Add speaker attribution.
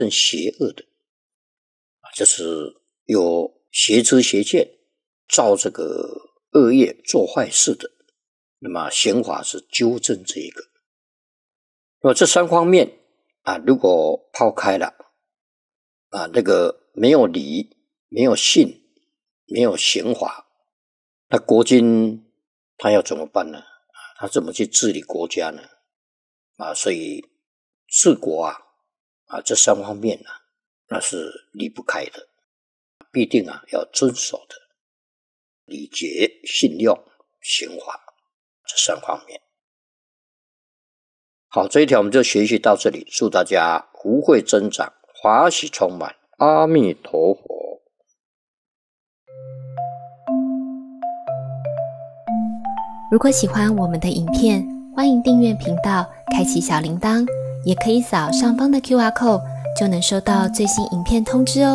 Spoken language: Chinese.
Speaker 1: 邪恶的，就是有邪知邪见，造这个恶业做坏事的。那么显法是纠正这一个。那么这三方面如果抛开了那个没有理、没有信、没有显法，那国君他要怎么办呢？他怎么去治理国家呢？所以治国这三方面那是离不开的，必定要遵守的礼节、信用、刑法这三方面。好，这一条我们就学习到这里，祝大家福慧增长，法喜充满，阿弥陀佛。
Speaker 2: 如果喜欢我们的影片，欢迎订阅频道，开启小铃铛，也可以扫上方的 QR code，就能收到最新影片通知哦。